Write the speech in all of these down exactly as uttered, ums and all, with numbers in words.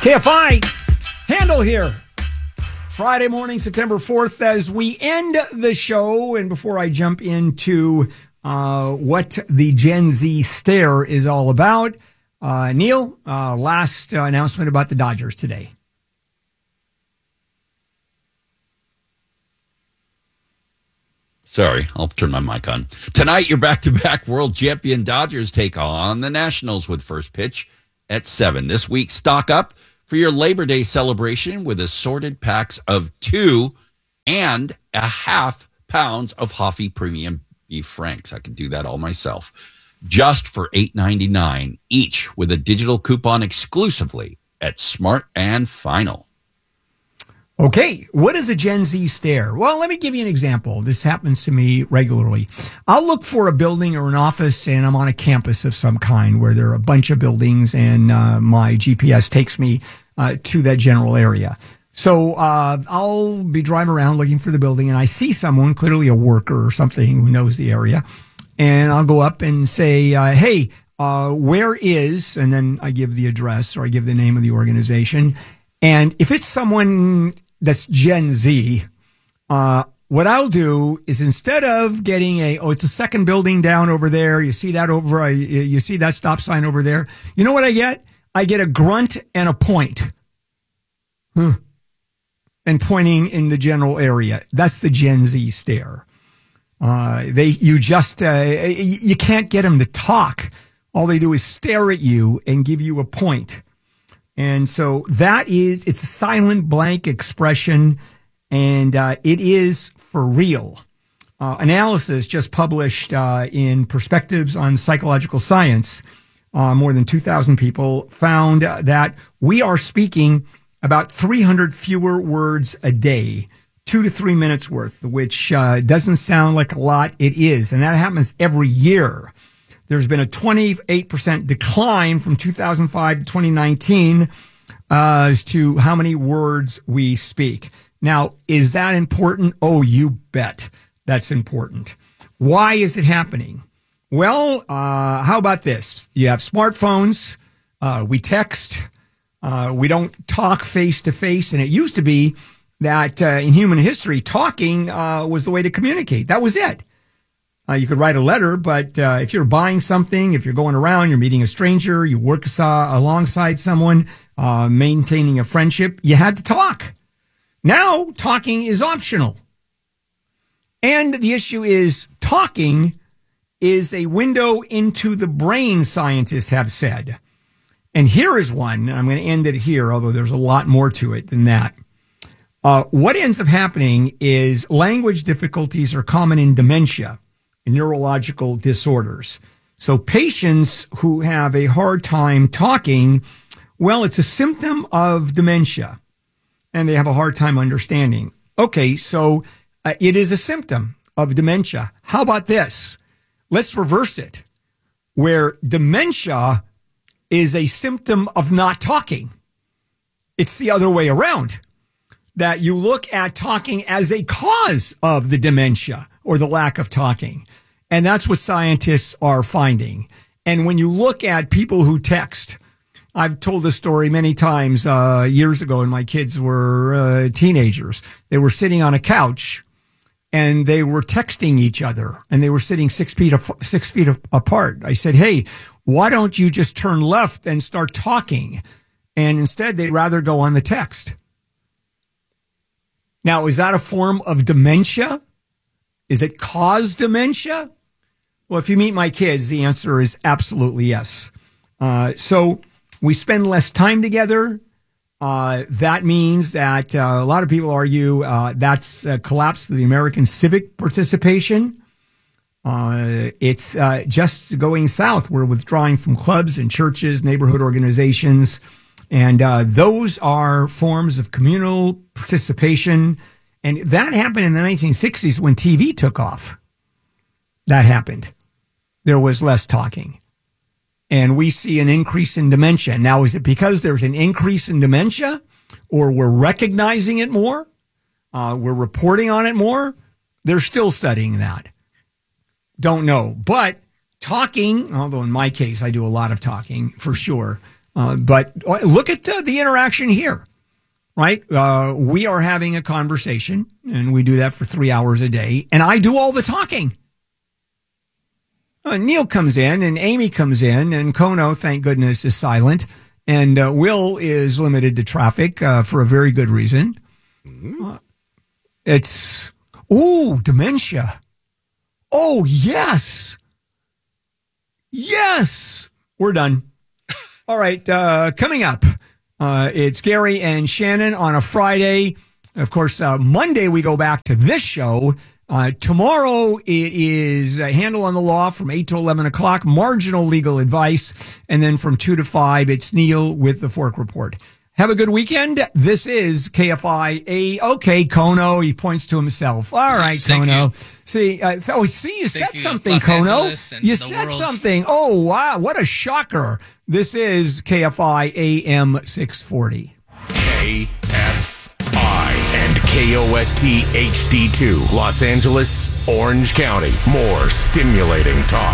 K F I, Handel here. Friday morning, September fourth, as we end the show. And before I jump into uh, what the Gen Z stare is all about, uh, Neil, uh, last uh, announcement about the Dodgers today. Sorry, I'll turn my mic on. Tonight, your back-to-back world champion Dodgers take on the Nationals with first pitch at seven. This week, stock up for your Labor Day celebration with assorted packs of two and a half pounds of Hoffy Premium Beef Franks. I can do that all myself. Just for eight ninety-nine each with a digital coupon exclusively at Smart and Final. Okay, what is a Gen Z stare? Well, let me give you an example. This happens to me regularly. I'll look for a building or an office, and I'm on a campus of some kind where there are a bunch of buildings, and uh, my G P S takes me uh, to that general area. So uh, I'll be driving around looking for the building, and I see someone, clearly a worker or something who knows the area, and I'll go up and say, uh, hey, uh, where is, and then I give the address or I give the name of the organization. And if it's someone that's Gen Z, uh, what I'll do is instead of getting a, oh, it's a second building down over there. You see that over, uh, you see that stop sign over there. You know what I get? I get a grunt and a point. Huh. And pointing in the general area. That's the Gen Z stare. Uh, they, you just, uh, you can't get them to talk. All they do is stare at you and give you a point. And so that is, it's a silent blank expression, and uh, it is for real. Uh, analysis just published uh, in Perspectives on Psychological Science, uh, more than two thousand people found that we are speaking about three hundred fewer words a day, two to three minutes worth, which uh, doesn't sound like a lot. It is, and that happens every year. There's been a twenty-eight percent decline from two thousand five to twenty nineteen uh, as to how many words we speak. Now, is that important? Oh, you bet that's important. Why is it happening? Well, uh, how about this? You have smartphones. Uh, we text. Uh, we don't talk face to face. And it used to be that uh, in human history, talking uh, was the way to communicate. That was it. Uh, you could write a letter, but uh, if you're buying something, if you're going around, you're meeting a stranger, you work uh, alongside someone, uh, maintaining a friendship, you had to talk. Now, talking is optional. And the issue is talking is a window into the brain, scientists have said. And here is one, and I'm going to end it here, although there's a lot more to it than that. Uh, what ends up happening is language difficulties are common in dementia, neurological disorders. So patients who have a hard time talking, well, it's a symptom of dementia, and they have a hard time understanding. Okay, so uh, it is a symptom of dementia. How about this? Let's reverse it, where dementia is a symptom of not talking. It's the other way around, that you look at talking as a cause of the dementia or the lack of talking. And that's what scientists are finding. And when you look at people who text, I've told this story many times uh, years ago when my kids were uh, teenagers. They were sitting on a couch and they were texting each other, and they were sitting six feet six feet apart. I said, hey, why don't you just turn left and start talking? And instead, they'd rather go on the text. Now, is that a form of dementia? Is it cause dementia? Well, if you meet my kids, the answer is absolutely yes. Uh, so we spend less time together. Uh, that means that uh, a lot of people argue uh, that's a collapse of the American civic participation. Uh, it's uh, just going south. We're withdrawing from clubs and churches, neighborhood organizations, and uh, those are forms of communal participation. And that happened in the nineteen sixties when T V took off. That happened. There was less talking. And we see an increase in dementia. Now, is it because there's an increase in dementia, or we're recognizing it more? Uh, we're reporting on it more? They're still studying that. Don't know. But talking, although in my case, I do a lot of talking for sure, Uh, but look at uh, the interaction here, right? Uh, we are having a conversation, and we do that for three hours a day, and I do all the talking. Uh, Neil comes in, and Amy comes in, and Kono, thank goodness, is silent, and uh, Will is limited to traffic uh, for a very good reason. Mm-hmm. Uh, it's, ooh, dementia. Oh, yes. Yes. We're done. All right. Uh, coming up, uh, it's Gary and Shannon on a Friday. Of course, uh, Monday we go back to this show. Uh, tomorrow it is a Handle on the Law from eight to eleven o'clock, marginal legal advice. And then from two to five, it's Neil with the Fork Report. Have a good weekend. This is K F I A. Okay, Kono. He points to himself. All right, Thank Kono. you. See, uh, oh, see, you Thank said you, something, Los Kono. Angeles and You the said world. something. Oh, wow. What a shocker. This is K F I A M six forty. K F I and K O S T H D two, Los Angeles, Orange County. More stimulating talk.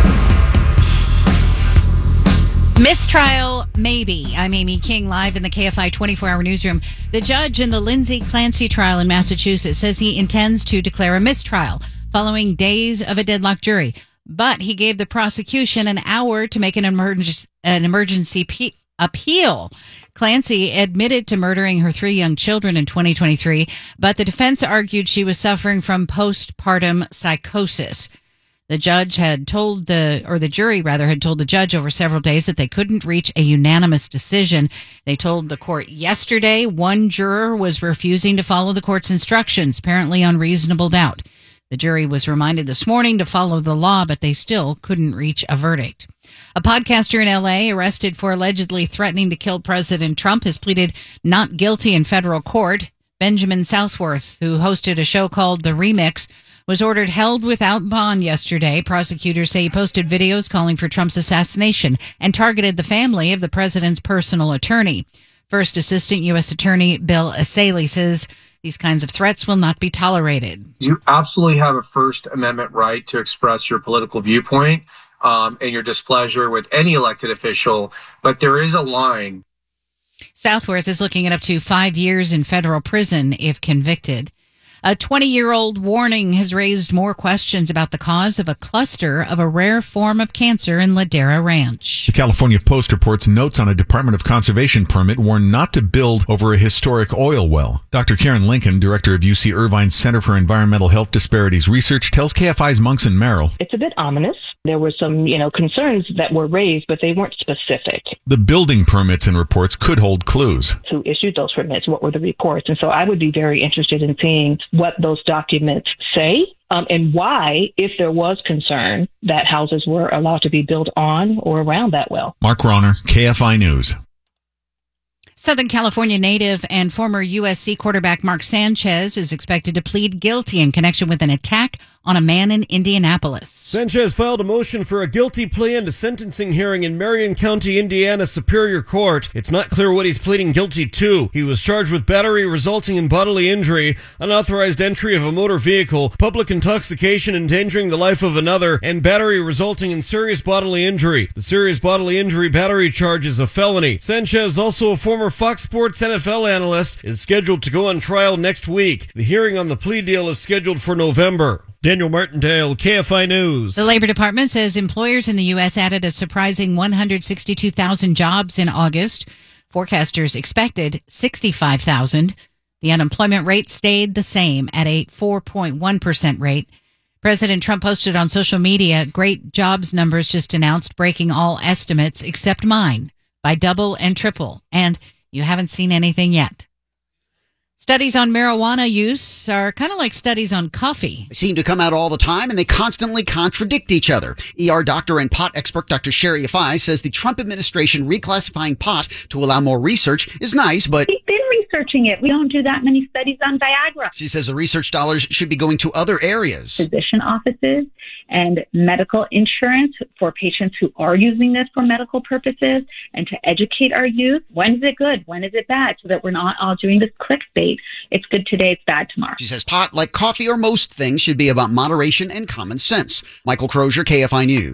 Mistrial, maybe. I'm Amy King, live in the K F I twenty-four hour newsroom. The judge in the Lindsay Clancy trial in Massachusetts says he intends to declare a mistrial following days of a deadlocked jury. But he gave the prosecution an hour to make an, emerg- an emergency pe- appeal. Clancy admitted to murdering her three young children in twenty twenty-three, but the defense argued she was suffering from postpartum psychosis. The judge had told the, or the jury rather, had told the judge over several days that they couldn't reach a unanimous decision. They told the court yesterday one juror was refusing to follow the court's instructions, apparently on reasonable doubt. The jury was reminded this morning to follow the law, but they still couldn't reach a verdict. A podcaster in L A arrested for allegedly threatening to kill President Trump has pleaded not guilty in federal court. Benjamin Southworth, who hosted a show called The Remix, was ordered held without bond yesterday. Prosecutors say he posted videos calling for Trump's assassination and targeted the family of the president's personal attorney. First Assistant U S Attorney Bill Asaley says these kinds of threats will not be tolerated. You absolutely have a First Amendment right to express your political viewpoint um, and your displeasure with any elected official, but there is a line. Southworth is looking at up to five years in federal prison if convicted. A twenty-year-old warning has raised more questions about the cause of a cluster of a rare form of cancer in Ladera Ranch. The California Post reports notes on a Department of Conservation permit warn not to build over a historic oil well. Doctor Karen Lincoln, director of U C Irvine's Center for Environmental Health Disparities Research, tells K F I's Monks and Merrill. It's a bit ominous. There were some, you know, concerns that were raised, but they weren't specific. The building permits and reports could hold clues. Who issued those permits? What were the reports? And so I would be very interested in seeing what those documents say um, and why, if there was concern, that houses were allowed to be built on or around that well. Mark Rauner, K F I News. Southern California native and former U S C quarterback Mark Sanchez is expected to plead guilty in connection with an attack on a man in Indianapolis. Sanchez filed a motion for a guilty plea and a sentencing hearing in Marion County, Indiana Superior Court. It's not clear what he's pleading guilty to. He was charged with battery resulting in bodily injury, unauthorized entry of a motor vehicle, public intoxication endangering the life of another, and battery resulting in serious bodily injury. The serious bodily injury battery charge is a felony. Sanchez, also a former Fox Sports N F L analyst, is scheduled to go on trial next week. The hearing on the plea deal is scheduled for November. Daniel Martindale, K F I News. The Labor Department says employers in the U S added a surprising one hundred sixty-two thousand jobs in August. Forecasters expected sixty-five thousand. The unemployment rate stayed the same at a four point one percent rate. President Trump posted on social media, great jobs numbers just announced, breaking all estimates except mine by double and triple. And you haven't seen anything yet. Studies on marijuana use are kind of like studies on coffee. They seem to come out all the time, and they constantly contradict each other. E R doctor and pot expert Doctor Sherry Afai says the Trump administration reclassifying pot to allow more research is nice, but we've been researching it. We don't do that many studies on Viagra. She says the research dollars should be going to other areas. Physician offices and medical insurance for patients who are using this for medical purposes, and to educate our youth. When is it good? When is it bad? So that we're not all doing this clickbait. It's good today, it's bad tomorrow. She says pot, like coffee or most things, should be about moderation and common sense. Michael Crozier, K F I News.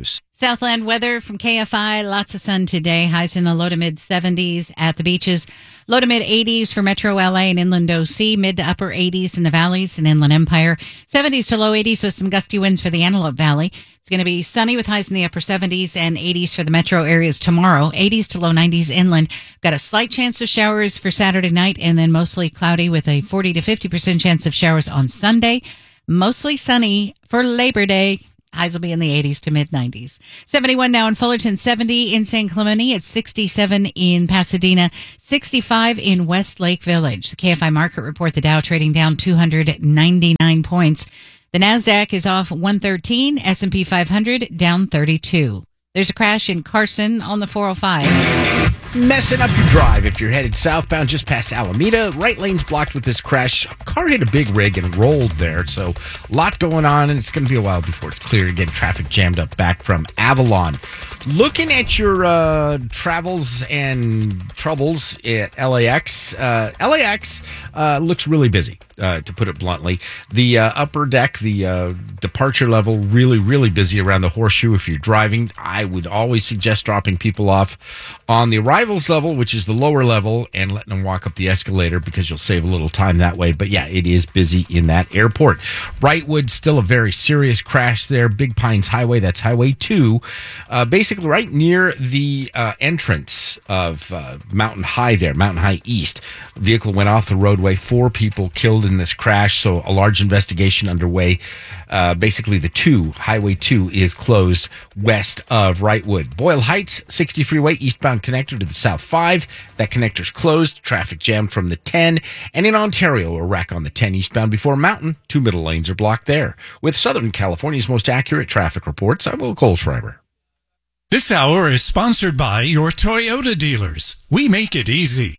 Southland weather from K F I. Lots of sun today. Highs in the low to mid seventies at the beaches. Low to mid eighties for Metro L A and Inland O C. Mid to upper eighties in the valleys and Inland Empire. seventies to low eighties with some gusty winds for the Antelope Valley. It's going to be sunny with highs in the upper seventies and eighties for the metro areas tomorrow. eighties to low nineties inland. Got a slight chance of showers for Saturday night and then mostly cloudy with a forty to fifty percent chance of showers on Sunday. Mostly sunny for Labor Day. Highs will be in the eighties to mid nineties. seventy-one now in Fullerton, seventy in San Clemente. It's sixty-seven in Pasadena, sixty-five in Westlake Village. The K F I market report, the Dow trading down two hundred ninety-nine points. The NASDAQ is off one thirteen, S and P five hundred down thirty-two. There's a crash in Carson on the four oh five. Messing up your drive if you're headed southbound just past Alameda. Right lane's blocked with this crash. Car hit a big rig and rolled there, so a lot going on, and it's going to be a while before it's clear to get traffic jammed up back from Avalon. Looking at your uh, travels and troubles at L A X, uh, L A X uh, looks really busy, uh, to put it bluntly. The uh, upper deck, the uh, departure level, really, really busy around the Horseshoe. If you're driving, I would always suggest dropping people off on the arrivals level, which is the lower level, and letting them walk up the escalator because you'll save a little time that way. But yeah, it is busy in that airport. Wrightwood, still a very serious crash there. Big Pines Highway, that's Highway two. Uh, basically right near the uh, entrance of uh, Mountain High there, Mountain High East. Vehicle went off the roadway. Four people killed in this crash, so a large investigation underway. Uh, basically, the two, Highway two, is closed west of Wrightwood. Boyle Heights, sixty freeway, eastbound connector to the South five. That connector's closed. Traffic jammed from the ten. And in Ontario, a wreck on the ten eastbound before Mountain. Two middle lanes are blocked there. With Southern California's most accurate traffic reports, I'm Will Kohlschreiber. This hour is sponsored by your Toyota dealers. We make it easy.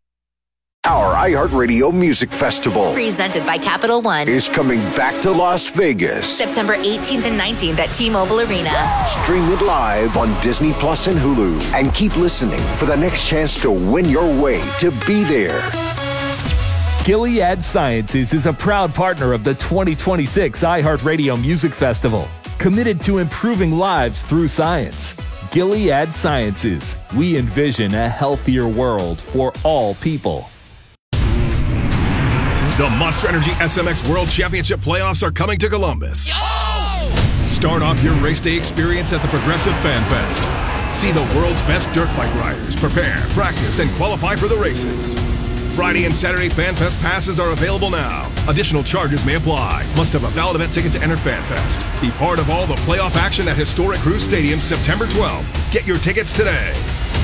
Our iHeartRadio Music Festival, presented by Capital One, is coming back to Las Vegas. September eighteenth and nineteenth at T-Mobile Arena. Stream it live on Disney Plus and Hulu. And keep listening for the next chance to win your way to be there. Gilead Sciences is a proud partner of the twenty twenty-six iHeartRadio Music Festival, committed to improving lives through science. Gilead Sciences. We envision a healthier world for all people. The Monster Energy S M X World Championship playoffs are coming to Columbus. Yo! Start off your race day experience at the Progressive Fan Fest. See the world's best dirt bike riders prepare, practice, and qualify for the races. Friday and Saturday Fan Fest passes are available now. Additional charges may apply. Must have a valid event ticket to enter Fan Fest. Be part of all the playoff action at historic Cruise Stadium September twelfth. Get your tickets today.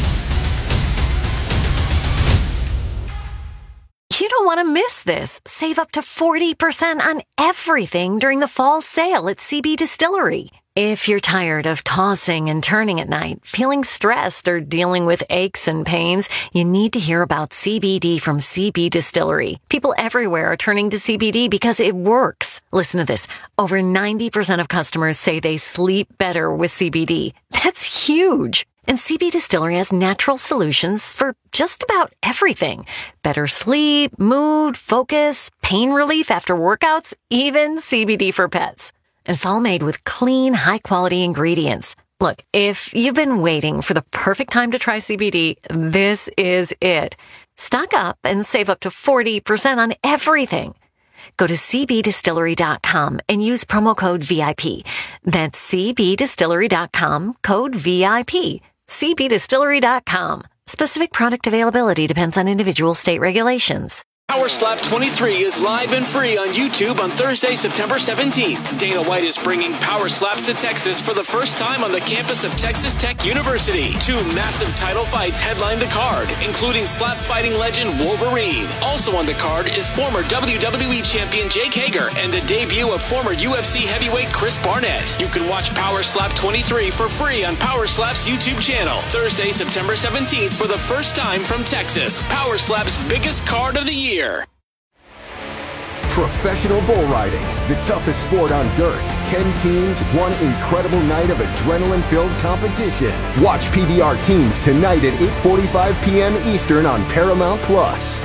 You don't want to miss this. Save up to forty percent on everything during the fall sale at C B Distillery. If you're tired of tossing and turning at night, feeling stressed, or dealing with aches and pains, you need to hear about C B D from C B Distillery. People everywhere are turning to C B D because it works. Listen to this. Over ninety percent of customers say they sleep better with C B D. That's huge. And C B Distillery has natural solutions for just about everything. Better sleep, mood, focus, pain relief after workouts, even C B D for pets. And it's all made with clean, high-quality ingredients. Look, if you've been waiting for the perfect time to try C B D, this is it. Stock up and save up to forty percent on everything. Go to c b distillery dot com and use promo code V I P. That's c b distillery dot com, code V I P. c b distillery dot com. Specific product availability depends on individual state regulations. Power Slap twenty-three is live and free on YouTube on Thursday, September seventeenth. Dana White is bringing Power Slaps to Texas for the first time on the campus of Texas Tech University. Two massive title fights headline the card, including slap fighting legend Wolverine. Also on the card is former W W E champion Jake Hager and the debut of former U F C heavyweight Chris Barnett. You can watch Power Slap twenty-three for free on Power Slap's YouTube channel. Thursday, September seventeenth for the first time from Texas. Power Slap's biggest card of the year. Professional bull riding, the toughest sport on dirt. Ten teams, one incredible night of adrenaline-filled competition. Watch P B R Teams tonight at eight forty-five p.m. Eastern on Paramount Plus.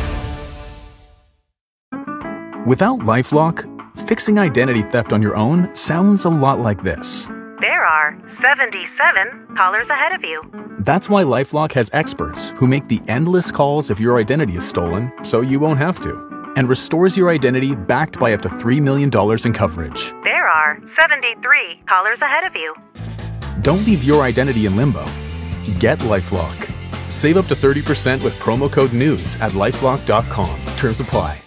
Without LifeLock, fixing identity theft on your own sounds a lot like this. There are seventy-seven callers ahead of you. That's why LifeLock has experts who make the endless calls if your identity is stolen so you won't have to, and restores your identity backed by up to three million dollars in coverage. There are seventy-three callers ahead of you. Don't leave your identity in limbo. Get LifeLock. Save up to thirty percent with promo code NEWS at lifelock dot com. Terms apply.